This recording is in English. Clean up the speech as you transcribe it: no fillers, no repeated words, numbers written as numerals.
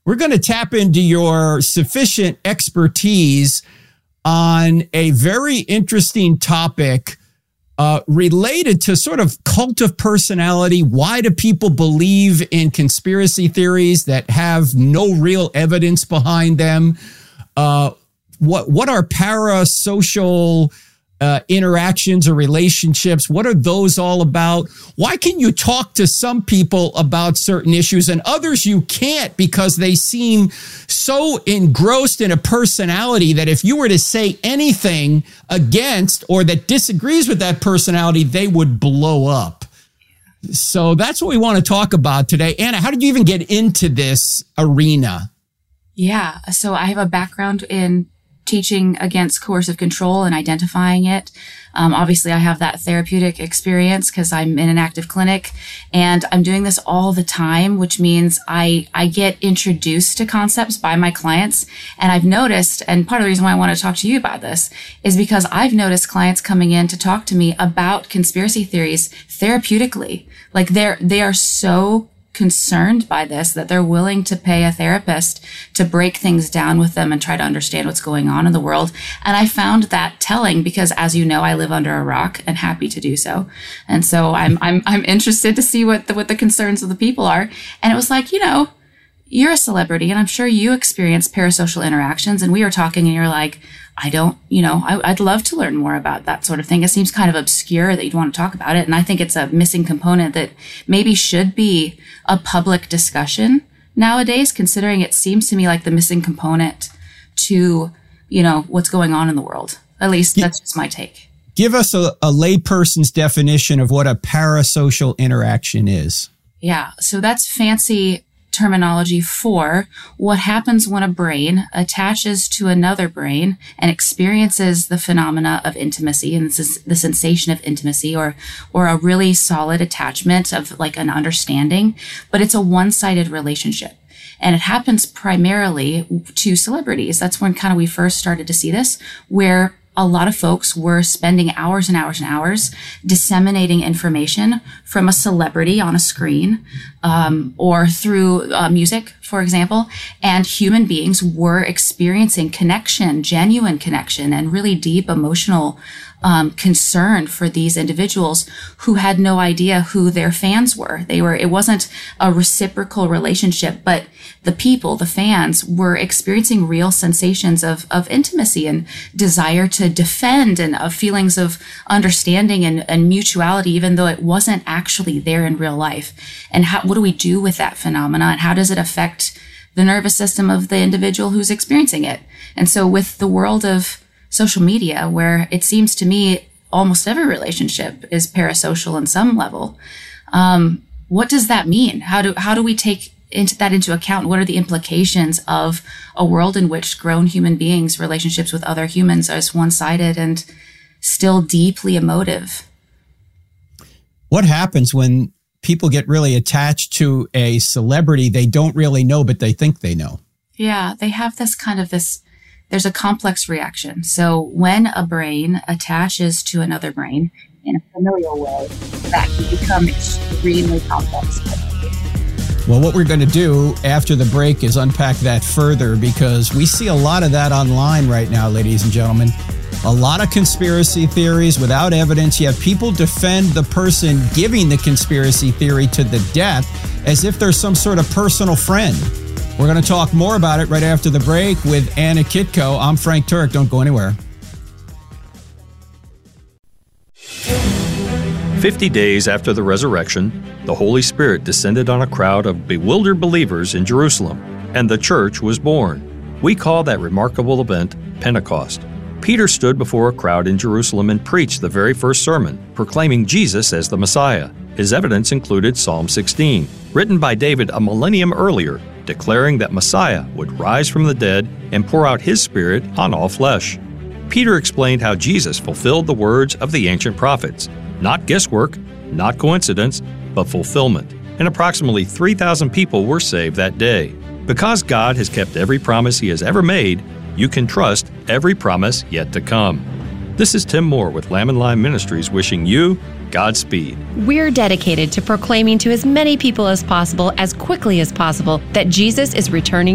We're going to tap into your sufficient expertise on a very interesting topic related to sort of cult of personality. Why do people believe in conspiracy theories that have no real evidence behind them? What are parasocial interactions or relationships? What are those all about? Why can you talk to some people about certain issues and others you can't because they seem so engrossed in a personality that if you were to say anything against or that disagrees with that personality, they would blow up? So that's what we want to talk about today. Anna, how did you even get into this arena? Yeah, so I have a background in teaching against coercive control and identifying it. Obviously, I have that therapeutic experience because I'm in an active clinic and I'm doing this all the time, which means I get introduced to concepts by my clients. And I've noticed, and part of the reason why I want to talk to you about this is because I've noticed clients coming in to talk to me about conspiracy theories therapeutically. Like they are so concerned by this that they're willing to pay a therapist to break things down with them and try to understand what's going on in the world. And I found that telling because, as you know, I live under a rock and happy to do so. And so I'm interested to see what the concerns of the people are. And it was like, you're a celebrity and I'm sure you experience parasocial interactions. And we were talking and you're like, I'd love to learn more about that sort of thing. It seems kind of obscure that you'd want to talk about it. And I think it's a missing component that maybe should be a public discussion nowadays, considering it seems to me like the missing component to, what's going on in the world. At least that's just my take. Give us a layperson's definition of what a parasocial interaction is. Yeah. So that's fancy terminology for what happens when a brain attaches to another brain and experiences the phenomena of intimacy and the sensation of intimacy or a really solid attachment of like an understanding, but it's a one-sided relationship. And it happens primarily to celebrities. That's when kind of we first started to see this, where a lot of folks were spending hours and hours and hours disseminating information from a celebrity on a screen, or through music, for example. And human beings were experiencing connection, genuine connection, and really deep emotional concern for these individuals who had no idea who their fans were. It wasn't a reciprocal relationship, but the fans were experiencing real sensations of intimacy and desire to defend and of feelings of understanding and mutuality, even though it wasn't actually there in real life. And what do we do with that phenomena and how does it affect the nervous system of the individual who's experiencing it? And so with the world of social media, where it seems to me almost every relationship is parasocial in some level, what does that mean? How do we take that into account? What are the implications of a world in which grown human beings' relationships with other humans are one-sided and still deeply emotive? What happens when people get really attached to a celebrity they don't really know, but they think they know? Yeah, they have there's a complex reaction. So when a brain attaches to another brain in a familial way, that can become extremely complex. Well, what we're going to do after the break is unpack that further, because we see a lot of that online right now, ladies and gentlemen. A lot of conspiracy theories without evidence, yet people defend the person giving the conspiracy theory to the death as if they're some sort of personal friend. We're going to talk more about it right after the break with Anna Kitko. I'm Frank Turek. Don't go anywhere. 50 days after the resurrection, the Holy Spirit descended on a crowd of bewildered believers in Jerusalem, and the church was born. We call that remarkable event Pentecost. Peter stood before a crowd in Jerusalem and preached the very first sermon, proclaiming Jesus as the Messiah. His evidence included Psalm 16, written by David a millennium earlier, declaring that Messiah would rise from the dead and pour out his Spirit on all flesh. Peter explained how Jesus fulfilled the words of the ancient prophets, not guesswork, not coincidence, but fulfillment. And approximately 3,000 people were saved that day. Because God has kept every promise he has ever made, you can trust every promise yet to come. This is Tim Moore with Lamb and Lion Ministries wishing you Godspeed. We're dedicated to proclaiming to as many people as possible, as quickly as possible, that Jesus is returning